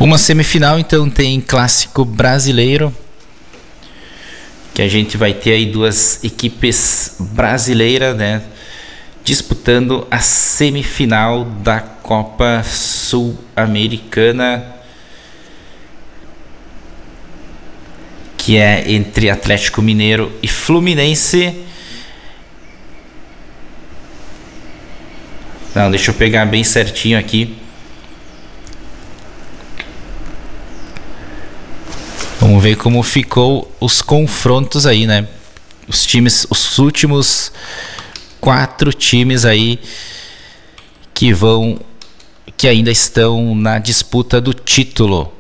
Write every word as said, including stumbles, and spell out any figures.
Uma semifinal, então, tem Clássico Brasileiro, que a gente vai ter aí duas equipes brasileiras, né, disputando a semifinal da Copa Sul-Americana, que é entre Atlético Mineiro e Fluminense. Não, deixa eu pegar bem certinho aqui. Vamos ver como ficou os confrontos aí, né? Os times, os últimos quatro times aí que vão, que ainda estão na disputa do título.